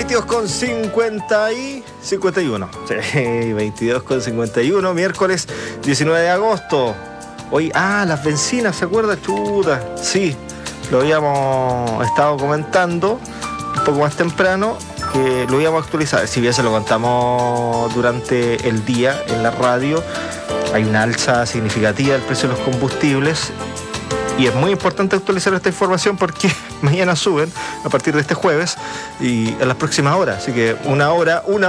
22:51. Sí, 22:51, miércoles 19 de agosto. Hoy, las bencinas, ¿se acuerda? Chuta, sí, lo habíamos estado comentando un poco más temprano, que lo íbamos a actualizar. Si bien se lo contamos durante el día en la radio, hay una alza significativa del precio de los combustibles. Y es muy importante actualizar esta información porque mañana suben a partir de este jueves y en las próximas horas. Así que una hora con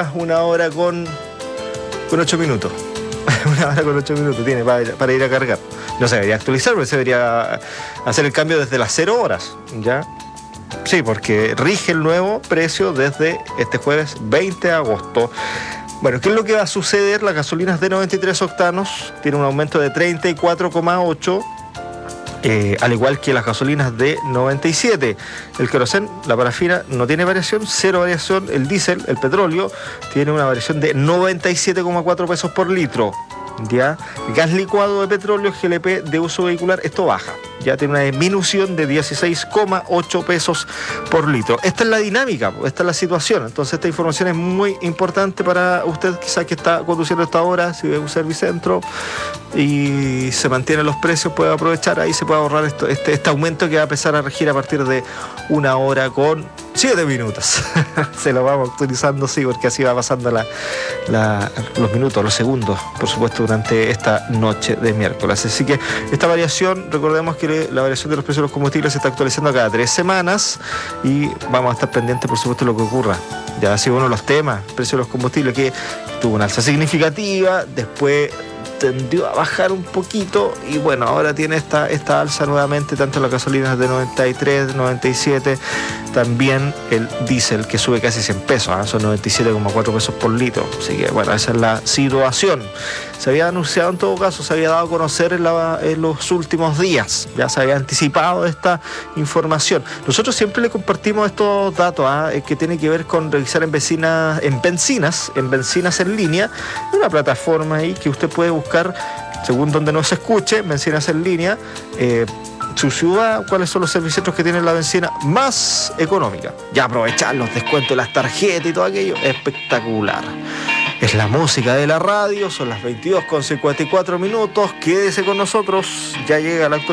8 minutos. Una hora con 8 minutos tiene para ir a cargar. No se debería actualizar, pero se debería hacer el cambio desde las 0 horas, ¿ya? Sí, porque rige el nuevo precio desde este jueves 20 de agosto. Bueno, ¿qué es lo que va a suceder? Las gasolinas de 93 octanos tienen un aumento de 34,8%. Al igual que las gasolinas de 97. El querosén, la parafina, no tiene variación, cero variación. El diésel, el petróleo, tiene una variación de 97,4 pesos por litro. ¿Ya? Gas licuado de petróleo, GLP de uso vehicular, esto baja. Ya tiene una disminución de 16,8 pesos por litro. Esta es la dinámica, esta es la situación. Entonces esta información es muy importante para usted quizás que está conduciendo esta hora, si ve un Servicentro y se mantienen los precios, puede aprovechar, ahí se puede ahorrar este aumento que va a empezar a regir a partir de 1 hora con 7 minutos. Se lo vamos actualizando, sí, porque así va pasando los minutos, los segundos, por supuesto, durante esta noche de miércoles. Así que esta variación, recordemos que la variación de los precios de los combustibles se está actualizando cada 3 semanas y vamos a estar pendientes, por supuesto, de lo que ocurra. Ya ha sido uno de los temas, el precio de los combustibles, que tuvo una alza significativa, después tendió a bajar un poquito y bueno, ahora tiene esta alza nuevamente, tanto las gasolinas de 93, 97, también el diésel que sube casi 100 pesos, son 97,4 pesos por litro. Así que bueno, esa es la situación. Se había anunciado, en todo caso, se había dado a conocer en los últimos días, ya se había anticipado esta información. Nosotros siempre le compartimos estos datos que tienen que ver con revisar en bencinas en línea, una plataforma ahí que usted puede buscar según donde nos escuche, bencinas en línea, su ciudad, cuáles son los servicios que tiene la bencina más económica. Ya aprovechar los descuentos de las tarjetas y todo aquello, espectacular. Es la música de la radio, son las 22:54. Quédese con nosotros, ya llega la actualidad.